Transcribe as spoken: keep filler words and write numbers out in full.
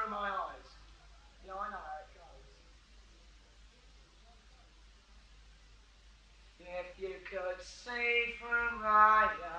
through my eyes. Yeah, I know how it goes. If you could see through my